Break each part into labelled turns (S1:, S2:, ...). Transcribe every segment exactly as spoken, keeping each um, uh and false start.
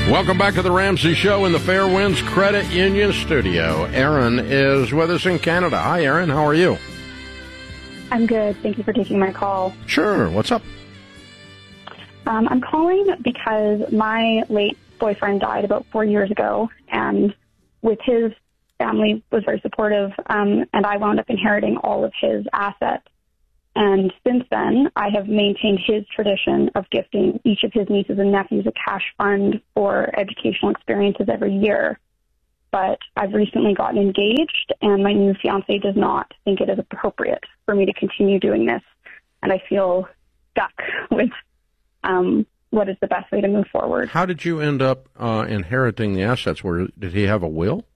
S1: Welcome back to the Ramsey Show in the Fairwinds Credit Union studio. Aaron is with us in Canada. Hi, Aaron. How are you?
S2: I'm good. Thank you for taking my call.
S1: Sure. What's up?
S2: Um, I'm calling because my late boyfriend died about four years ago, and with his family was very supportive, um, and I wound up inheriting all of his assets. And since then, I have maintained his tradition of gifting each of his nieces and nephews a cash fund for educational experiences every year. But I've recently gotten engaged, and my new fiancé does not think it is appropriate for me to continue doing this. And I feel stuck with um, what is the best way to move forward.
S1: How did you end up uh, inheriting the assets? Where, did he have a will?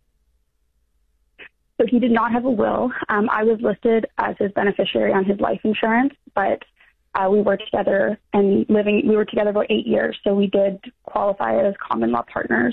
S2: So he did not have a will. Um, I was listed as his beneficiary on his life insurance, but uh, we were together and living, we were together about eight years, so we did qualify as common law partners.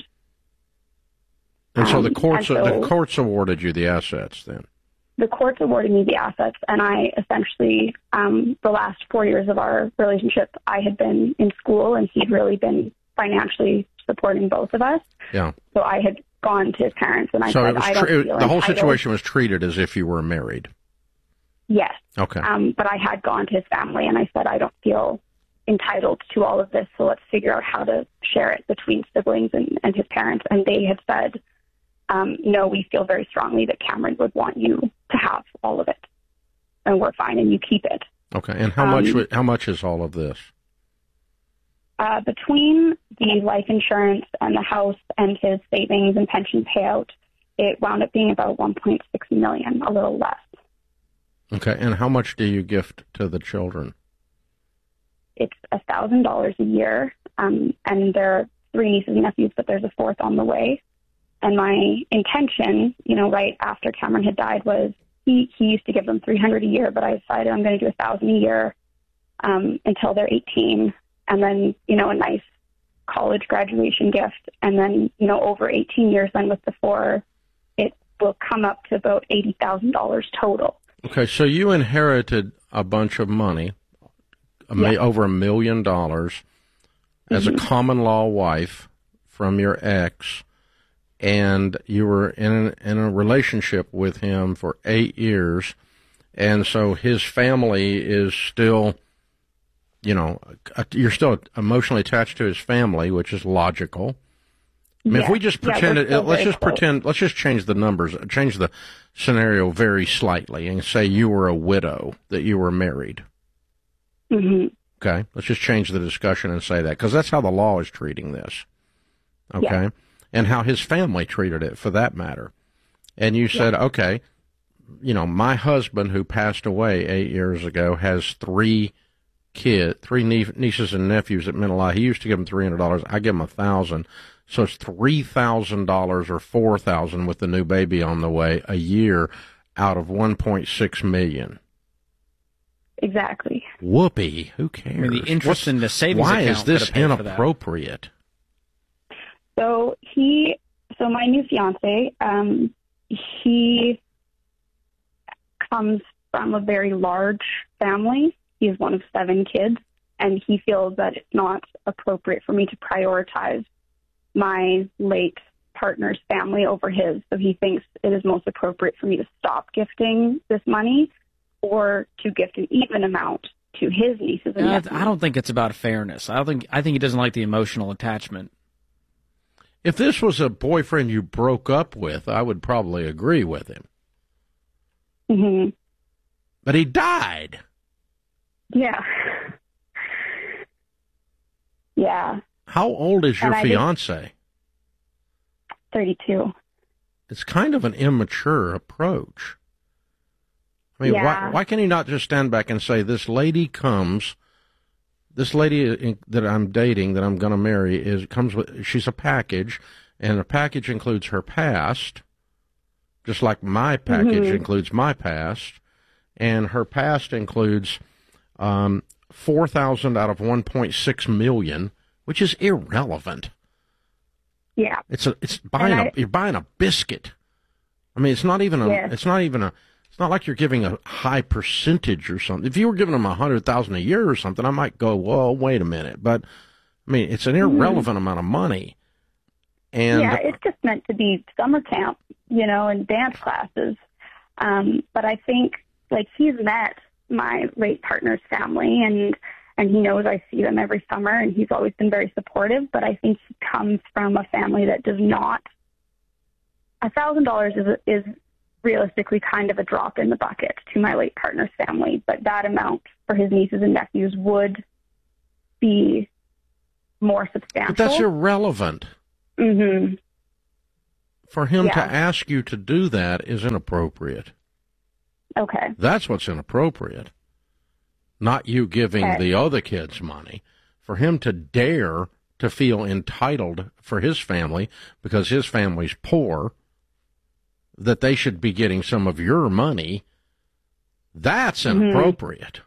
S1: And so the
S2: Um,
S1: courts
S2: and so
S1: the courts awarded you the assets then?
S2: The courts awarded me the assets, and I essentially, um, the last four years of our relationship, I had been in school, and he'd really been financially supporting both of us.
S1: Yeah.
S2: So I had gone to his parents, and I
S1: so
S2: said,
S1: it was
S2: I don't
S1: tre-
S2: feel
S1: the whole
S2: entitled.
S1: situation was treated as if you were married.
S2: Yes.
S1: Okay.
S2: Um, but I had gone to his family, and I said, I don't feel entitled to all of this, so let's figure out how to share it between siblings and, and his parents. And they had said, um, no, we feel very strongly that Cameron would want you to have all of it, and we're fine, and you keep it.
S1: Okay. And how
S2: Um,
S1: much wa- how much is all of this?
S2: Uh, between the life insurance and the house and his savings and pension payout, it wound up being about one point six million dollars, a little less.
S1: Okay. And how much do you gift to the children?
S2: It's one thousand dollars a year, um, and there are three nieces and nephews, but there's a fourth on the way. And my intention, you know, right after Cameron had died was he, he used to give them three hundred dollars a year, but I decided I'm going to do one thousand dollars a year um, until they're eighteen, and then, you know, a nice college graduation gift. And then, you know, over eighteen years then with the four, it will come up to about eighty thousand dollars total.
S1: Okay. So you inherited a bunch of money, a ma-
S2: Yeah.
S1: over a million dollars, as
S2: Mhm.
S1: a common law wife from your ex, and you were in in a relationship with him for eight years, and so his family is still, you know, you're still emotionally attached to his family, which is logical. I mean,
S2: Yeah.
S1: if we just
S2: Yeah,
S1: pretend
S2: we're
S1: it,
S2: still
S1: let's
S2: very
S1: just
S2: close.
S1: pretend, let's just change the numbers, change the scenario very slightly, and say you were a widow, that you were married.
S2: Mm-hmm.
S1: Okay, let's just change the discussion and say that, because that's how the law is treating this. Okay,
S2: Yeah.
S1: and how his family treated it, for that matter. And you said,
S2: Yeah.
S1: okay, you know, my husband who passed away eight years ago has three kid, three nie- nieces and nephews that meant a lot. He used to give them three hundred dollars. I give him a thousand, so it's three thousand dollars or four thousand with the new baby on the way a year out of one point six million.
S2: Exactly.
S1: Whoopee! Who cares?
S3: I mean, the interest
S1: What's-
S3: in the savings
S1: Why
S3: account
S1: is this
S3: could have paid for that.
S1: inappropriate?
S2: So he, so my new fiance, um, he comes from a very large family. He's one of seven kids, and he feels that it's not appropriate for me to prioritize my late partner's family over his. So he thinks it is most appropriate for me to stop gifting this money or to gift an even amount to his nieces and
S3: Uh,
S2: nephews.
S3: I don't think it's about fairness. I don't think. I think he doesn't like the emotional attachment.
S1: If this was a boyfriend you broke up with, I would probably agree with him.
S2: Mm-hmm.
S1: But he died.
S2: Yeah. Yeah.
S1: How old is your
S2: And I think-
S1: fiance?
S2: thirty-two.
S1: It's kind of an immature approach. I mean, why,
S2: Yeah.
S1: why can he not just stand back and say, this lady comes, this lady that I'm dating, that I'm going to marry, is comes with, she's a package, and the package includes her past, just like my package
S2: Mhm.
S1: includes my past, and her past includes um, four thousand out of one point six million, which is irrelevant.
S2: Yeah.
S1: It's a, it's buying
S2: And
S1: a,
S2: I-
S1: you're buying a biscuit. I mean, it's not even a,
S2: Yeah.
S1: it's not even a, it's not like you're giving a high percentage or something. If you were giving them a hundred thousand a year or something, I might go, whoa, wait a minute. But I mean, it's an irrelevant amount of money. And
S2: yeah, it's just meant to be summer camp, you know, and dance classes. Um, but I think, like, he's met my late partner's family, and and he knows I see them every summer, and he's always been very supportive. But I think he comes from a family that does not. A thousand dollars is is realistically kind of a drop in the bucket to my late partner's family, but that amount for his nieces and nephews would be more substantial.
S1: But that's irrelevant.
S2: Mm-hmm.
S1: For him
S2: Yeah.
S1: to ask you to do that is inappropriate.
S2: Okay.
S1: That's what's inappropriate. Not you giving
S2: Okay.
S1: the other kids money. For him to dare to feel entitled for his family, because his family's poor, that they should be getting some of your money, that's inappropriate.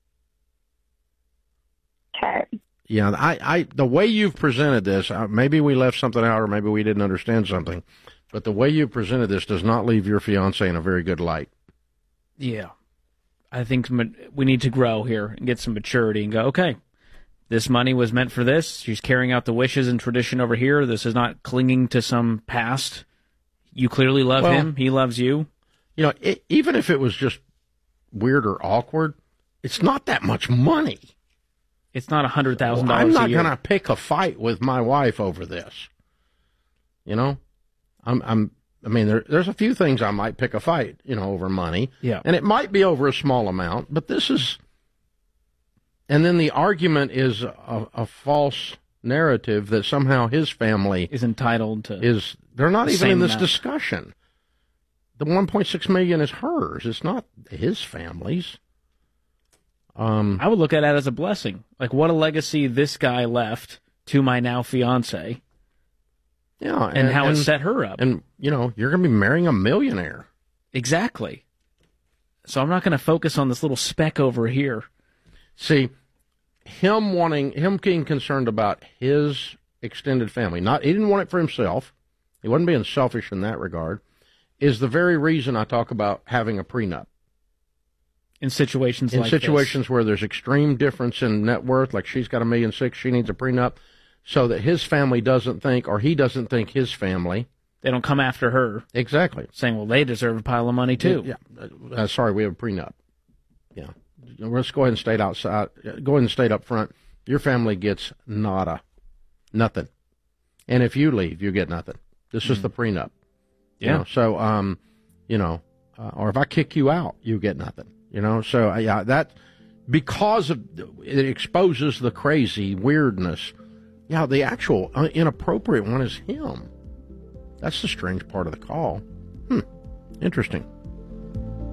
S2: Okay.
S1: Yeah, I, I, the way you've presented this, uh, maybe we left something out or maybe we didn't understand something, but the way you presented this does not leave your fiancé in a very good light.
S3: Yeah. I think ma- we need to grow here and get some maturity and go, okay, this money was meant for this. She's carrying out the wishes and tradition over here. This is not clinging to some past. You clearly love
S1: Well,
S3: him. He loves you.
S1: You know, it, even if it was just weird or awkward, it's not that much money.
S3: It's not one hundred thousand dollars
S1: I'm
S3: a
S1: not
S3: year.
S1: going to pick a fight with my wife over this. You know, I'm, I'm, I mean, there, there's a few things I might pick a fight, you know, over money.
S3: Yeah.
S1: And it might be over a small amount, but this is, and then the argument is a, a false narrative that somehow his family
S3: Is entitled to.
S1: is, they're not
S3: the
S1: even in
S3: same
S1: this
S3: amount.
S1: discussion. The one point six million is hers. It's not his family's. Um,
S3: I would look at it as a blessing. Like, what a legacy this guy left to my now fiance,
S1: yeah.
S3: and, how it set her up.
S1: And, you know, you're going to be marrying a millionaire.
S3: Exactly. So I'm not going to focus on this little speck over here.
S1: See, him wanting, him being concerned about his extended family, not, he didn't want it for himself. He wasn't being selfish in that regard, is the very reason I talk about having a prenup.
S3: In situations
S1: In
S3: like
S1: situations where there's extreme difference in net worth, like she's got a million six, she needs a prenup, so that his family doesn't think, or he doesn't think his family.
S3: this, they don't come after her
S1: Exactly.
S3: saying, well, they deserve a pile of money too.
S1: Yeah. Uh, sorry, we have a prenup. Yeah. Let's go ahead and state outside. Go ahead and state up front. Your family gets nada, nothing. And if you leave, you get nothing. This is the prenup. You
S3: Yeah.
S1: know, so, um, you know, uh, or if I kick you out, you get nothing. You know, so uh, yeah, that because of it exposes the crazy weirdness. Yeah, the actual uh, inappropriate one is him. That's the strange part of the call. Hmm. Interesting.